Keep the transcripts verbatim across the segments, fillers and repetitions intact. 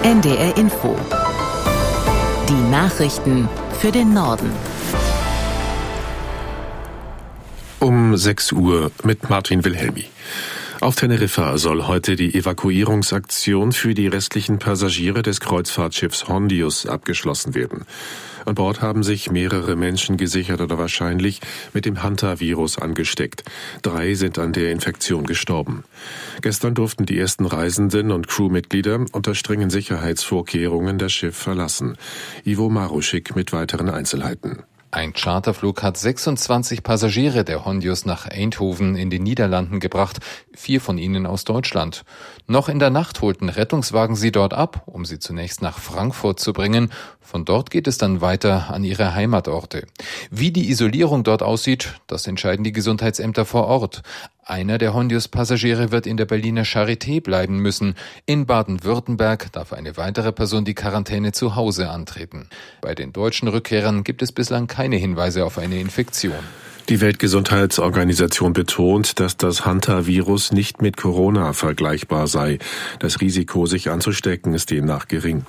N D R Info. Die Nachrichten für den Norden. Um sechs Uhr mit Martin Wilhelmi. Auf Teneriffa soll heute die Evakuierungsaktion für die restlichen Passagiere des Kreuzfahrtschiffs Hondius abgeschlossen werden. An Bord haben sich mehrere Menschen gesichert oder wahrscheinlich mit dem Hantavirus angesteckt. Drei sind an der Infektion gestorben. Gestern durften die ersten Reisenden und Crewmitglieder unter strengen Sicherheitsvorkehrungen das Schiff verlassen. Ivo Maruschik mit weiteren Einzelheiten. Ein Charterflug hat sechsundzwanzig Passagiere der Hondius nach Eindhoven in den Niederlanden gebracht, vier von ihnen aus Deutschland. Noch in der Nacht holten Rettungswagen sie dort ab, um sie zunächst nach Frankfurt zu bringen. Von dort geht es dann weiter an ihre Heimatorte. Wie die Isolierung dort aussieht, das entscheiden die Gesundheitsämter vor Ort. Einer der Hondius-Passagiere wird in der Berliner Charité bleiben müssen. In Baden-Württemberg darf eine weitere Person die Quarantäne zu Hause antreten. Bei den deutschen Rückkehrern gibt es bislang keine Hinweise auf eine Infektion. Die Weltgesundheitsorganisation betont, dass das Hantavirus nicht mit Corona vergleichbar sei. Das Risiko, sich anzustecken, ist demnach gering.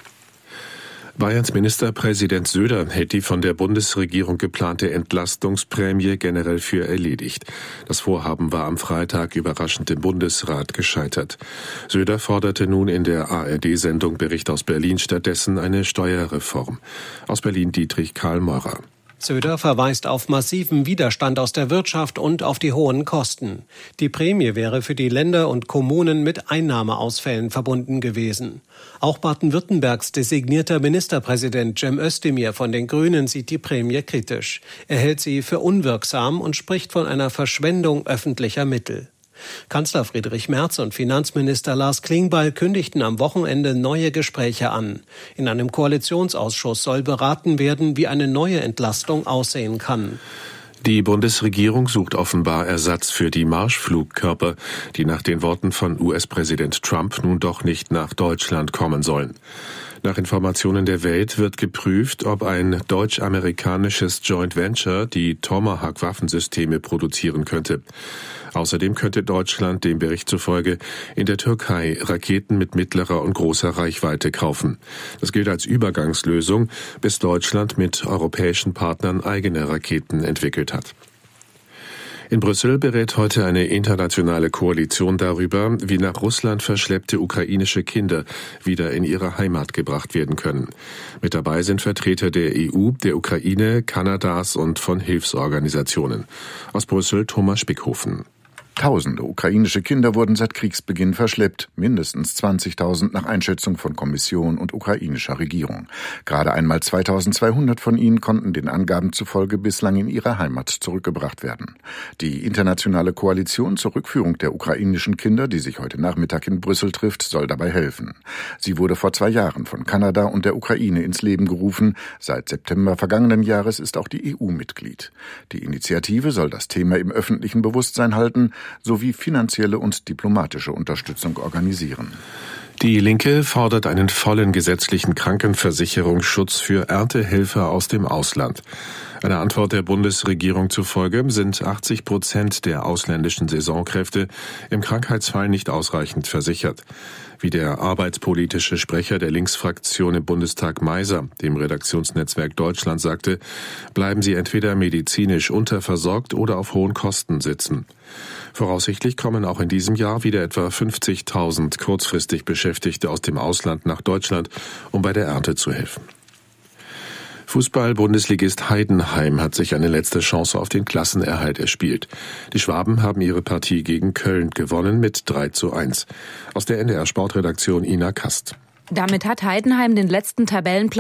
Bayerns Ministerpräsident Söder hält die von der Bundesregierung geplante Entlastungsprämie generell für erledigt. Das Vorhaben war am Freitag überraschend im Bundesrat gescheitert. Söder forderte nun in der A R D-Sendung Bericht aus Berlin stattdessen eine Steuerreform. Aus Berlin Dietrich Karl Meurer. Söder verweist auf massiven Widerstand aus der Wirtschaft und auf die hohen Kosten. Die Prämie wäre für die Länder und Kommunen mit Einnahmeausfällen verbunden gewesen. Auch Baden-Württembergs designierter Ministerpräsident Cem Özdemir von den Grünen sieht die Prämie kritisch. Er hält sie für unwirksam und spricht von einer Verschwendung öffentlicher Mittel. Kanzler Friedrich Merz und Finanzminister Lars Klingbeil kündigten am Wochenende neue Gespräche an. In einem Koalitionsausschuss soll beraten werden, wie eine neue Entlastung aussehen kann. Die Bundesregierung sucht offenbar Ersatz für die Marschflugkörper, die nach den Worten von U S-Präsident Trump nun doch nicht nach Deutschland kommen sollen. Nach Informationen der Welt wird geprüft, ob ein deutsch-amerikanisches Joint Venture die Tomahawk-Waffensysteme produzieren könnte. Außerdem könnte Deutschland dem Bericht zufolge in der Türkei Raketen mit mittlerer und großer Reichweite kaufen. Das gilt als Übergangslösung, bis Deutschland mit europäischen Partnern eigene Raketen entwickelt hat. In Brüssel berät heute eine internationale Koalition darüber, wie nach Russland verschleppte ukrainische Kinder wieder in ihre Heimat gebracht werden können. Mit dabei sind Vertreter der E U, der Ukraine, Kanadas und von Hilfsorganisationen. Aus Brüssel Thomas Spickhofen. Tausende ukrainische Kinder wurden seit Kriegsbeginn verschleppt, mindestens zwanzigtausend nach Einschätzung von Kommission und ukrainischer Regierung. Gerade einmal zweitausendzweihundert von ihnen konnten den Angaben zufolge bislang in ihre Heimat zurückgebracht werden. Die internationale Koalition zur Rückführung der ukrainischen Kinder, die sich heute Nachmittag in Brüssel trifft, soll dabei helfen. Sie wurde vor zwei Jahren von Kanada und der Ukraine ins Leben gerufen. Seit September vergangenen Jahres ist auch die E U Mitglied. Die Initiative soll das Thema im öffentlichen Bewusstsein halten, sowie finanzielle und diplomatische Unterstützung organisieren. Die Linke fordert einen vollen gesetzlichen Krankenversicherungsschutz für Erntehelfer aus dem Ausland. Einer Antwort der Bundesregierung zufolge sind achtzig Prozent der ausländischen Saisonkräfte im Krankheitsfall nicht ausreichend versichert. Wie der arbeitspolitische Sprecher der Linksfraktion im Bundestag Meiser dem Redaktionsnetzwerk Deutschland sagte, bleiben sie entweder medizinisch unterversorgt oder auf hohen Kosten sitzen. Voraussichtlich kommen auch in diesem Jahr wieder etwa fünfzigtausend kurzfristig Beschäftigte aus dem Ausland nach Deutschland, um bei der Ernte zu helfen. Fußball-Bundesligist Heidenheim hat sich eine letzte Chance auf den Klassenerhalt erspielt. Die Schwaben haben ihre Partie gegen Köln gewonnen mit drei zu eins. Aus der N D R Sportredaktion Ina Kast. Damit hat Heidenheim den letzten Tabellenplatz